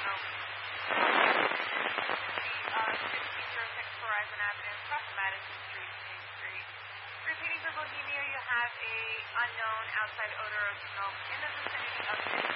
1606 Horizon Avenue, across Madison Street, Main Street. Repeating for Bohemia, you have a unknown outside odor of smoke in the vicinity of